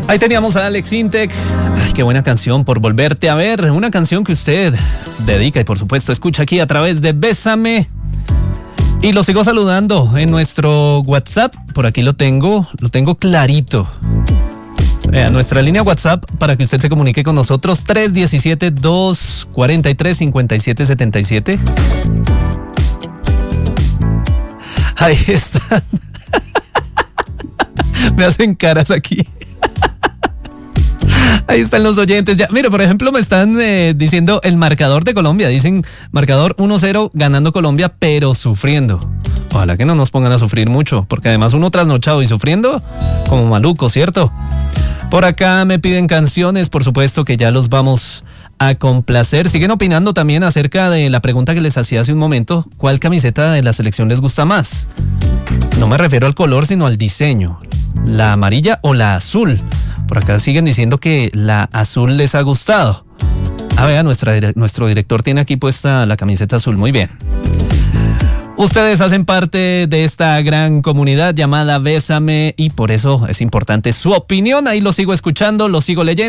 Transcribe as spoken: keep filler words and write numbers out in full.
Ahí teníamos a Alex Intec. Ay, qué buena canción, Por Volverte a Ver. Una canción que usted dedica y por supuesto escucha aquí a través de Bésame. Y lo sigo saludando en nuestro WhatsApp. Por aquí lo tengo, lo tengo clarito. Vea, nuestra línea WhatsApp para que usted se comunique con nosotros, tres uno siete, dos cuatro tres, cinco siete siete siete. Ahí están. Me hacen caras aquí. Ahí están los oyentes. Ya, mire, por ejemplo, me están eh, diciendo el marcador de Colombia. Dicen marcador uno cero ganando Colombia, pero sufriendo. Ojalá que no nos pongan a sufrir mucho, porque además uno trasnochado y sufriendo como maluco, ¿cierto? Por acá me piden canciones, por supuesto que ya los vamos a complacer. Siguen opinando también acerca de la pregunta que les hacía hace un momento. ¿Cuál camiseta de la selección les gusta más? No me refiero al color, sino al diseño. ¿La amarilla o la azul? Por acá siguen diciendo que la azul les ha gustado. Ah, vea, nuestra, nuestro director tiene aquí puesta la camiseta azul. Muy bien. Ustedes hacen parte de esta gran comunidad llamada Bésame y por eso es importante su opinión. Ahí lo sigo escuchando, lo sigo leyendo.